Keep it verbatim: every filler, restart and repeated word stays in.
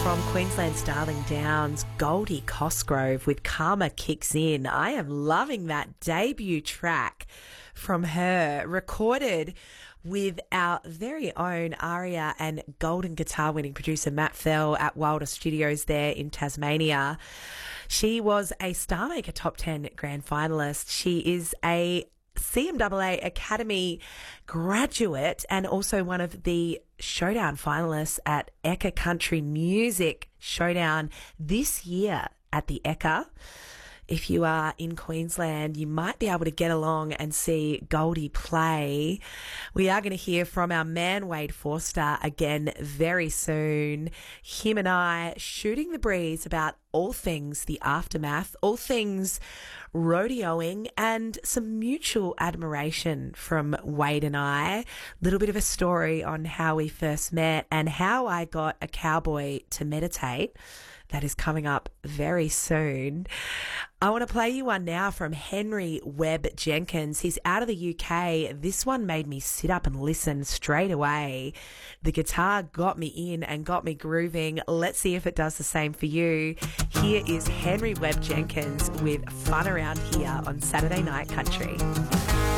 from Queensland's Darling Downs, Goldie Cosgrove with Karma Kicks In. I am loving that debut track from her, recorded with our very own ARIA and Golden Guitar winning producer Matt Fell at Wilder Studios there in Tasmania. She was a StarMaker Top ten Grand Finalist. She is a C M A A Academy graduate and also one of the Showdown finalists at Ekka Country Music Showdown this year at the Ekka. If you are in Queensland, you might be able to get along and see Goldie play. We are going to hear from our man Wade Forster again very soon. Him and I shooting the breeze about all things the aftermath, all things rodeoing, and some mutual admiration from Wade and I. A little bit of a story on how we first met and how I got a cowboy to meditate. That is coming up very soon. I want to play you one now from Henry Webb Jenkins. He's out of the U K. This one made me sit up and listen straight away. The guitar got me in and got me grooving. Let's see if it does the same for you. Here is Henry Webb Jenkins with Fun Around Here on Saturday Night Country.